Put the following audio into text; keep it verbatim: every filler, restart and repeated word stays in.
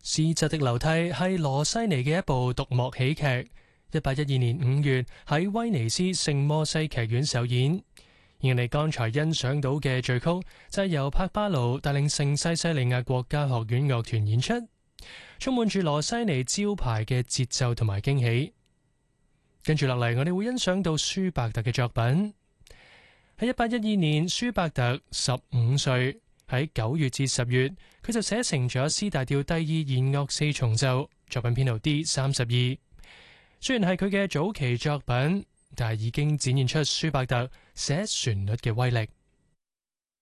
屍質的樓梯係羅西尼嘅一部獨幕喜劇，一八一二年五月喺威尼斯聖摩西劇院首演。而你剛才欣賞到嘅序曲就係由柏巴魯帶領聖西西里亞國家學院樂團演出，充滿住羅西尼招牌嘅節奏同埋驚喜。跟住落嚟，我哋會欣賞到舒伯特嘅作品。喺一八一二年，舒伯特十五歲，喺九月至十月，佢就寫成咗 C 大調第二弦樂四重奏，作品編號 D 三十二。雖然係佢嘅早期作品，但係已經展現出舒伯特寫旋律嘅威力。